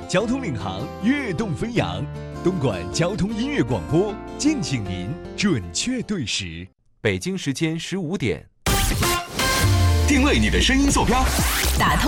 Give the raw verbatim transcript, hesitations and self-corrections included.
交通领航，跃动飞扬。东莞交通音乐广播，敬请您准确对时。 北京时间十五点， 定位你的声音坐标， 打通